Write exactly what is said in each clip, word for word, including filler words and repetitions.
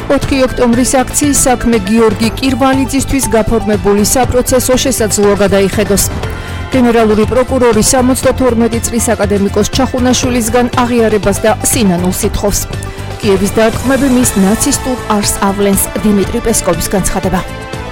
ოთხი ოქტომბრის აქციის საქმე გიორგი კირვალიძისთვის გაფორმებული საპროცესო შესაძლოა გადაიხედოს. გენერალური პროკურორი სამოცდათორმეტი წლის აკადემიკოს ჩახუნაშვილისგან აღიარებას და სინანულს ითხოვს. კიევის დარტყმები მის ნაცისტურ არსს ავლენს. დიმიტრი პესკოვის განცხადება.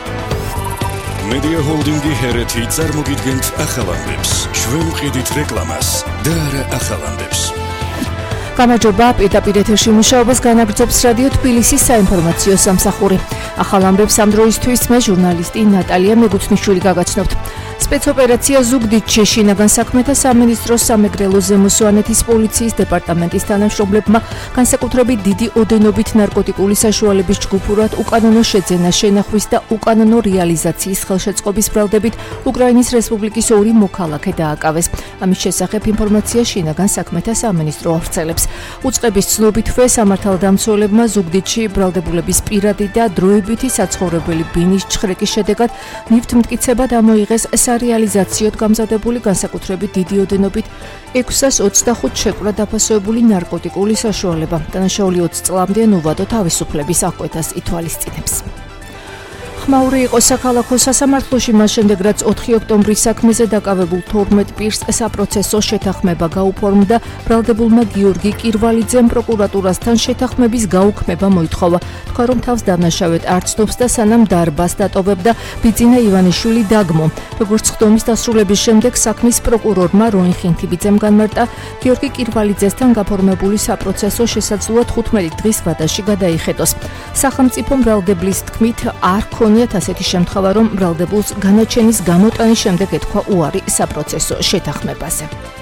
Media Holding-ი ჰერეთი წარმოგიდგენთ ახალამდებს. ჩვენ ვყიდით რეკლამას და არა ახალამდებს. გამარჯობა, პირდაპირ ეთერში მუშაობას განაგრძობს რადიო თბილისის საინფორმაციო სამსახური. ახალამდებს ამ დროისთვის მე ჟურნალისტი ნატალია მეგუთნიშვილი გაგაცნობთ. სპეცოპერაცია ზუგდიდში შინაგან საქმეთა სამინისტროს სამეგრელო ზემოსვანეთის პოლიციის დეპარტამენტის თანამშრომლებმა განსაკუთრებით დიდი ოდენობით ნარკოტიკული საშუალების ჯგუფურად უკანონო შეძენა შენახვის და უკანონო რეალიზაციის ხელშეწყობის ბრალდებით უკრაინის რესპუბლიკის ორი მოქალაქე დააკავეს. ამის შესახებ ინფორმაცია შინაგან საქმეთა სამინისტრო ავრცელებს. უწყების ცნობითვე სამართალდამცველებმა ზუგდიდში ბრალდებულების პირადი და დროებითი საცხოვრებელი ბინის ჩხრეკის შედეგად ნივთმტკიცება დამოიღეს სარეალიზაციოდ გამზადებული განსაკუთრებით დიდი ოდენობით ექვსას ოცდახუთ შეკვრა დაფასებული ნარკოტიკული საშუალება. დანაშაული ოცი წლამდე ნუვადო თავისუფლების აღკვეთას ითვალისწინებს. ხმაური იყო საქალაქო სასამართლოში მას შემდეგ რაც ოთხი ოქტომბრის საქმეზე დაკავებულ თორმეტ პირს საპროცესო შეთანხმება გაუფორმდა. ბრალდებულმა გიორგი კირვალიძემ პროკურატურასთან შეთანხმების გაუქმება მოითხოვა. თქვა რომ თავს დანაშავედ არ ცნობს და სანამ დარბას დატოვებდა ბიძინა ივანიშვილი დაგმო. როგორც ხდომის დასრულების შემდეგ საქმის პროკურორმა როინ ხინთიბიძემ განმარტა გიორგი კირვალიძესთან გაფორმებული საპროცესო შესაძლოა თხუთმეტი დღის ვადაში გადაიხედოს. სახელმწიფო ბრალდებლის თქმით არ ქონიათ ასეთი შემთხვევა, რომ ბრალდებულს განაჩენის გამოტანის შემდეგ ეთქვა უარი საპროცესო შეთანხმებაზე.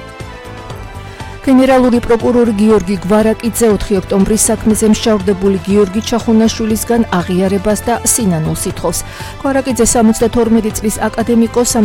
გენერალური პროკურორი გიორგი გვარაკიძე ოთხი ოქტომბრის საქმეზე მშავრდებული გიორგი ჩახუნაშვილისგან აღიარებას და სინანულს ითხოვს. გვარაკიძე სამოცდათორმეტი წლის აკადემიკოს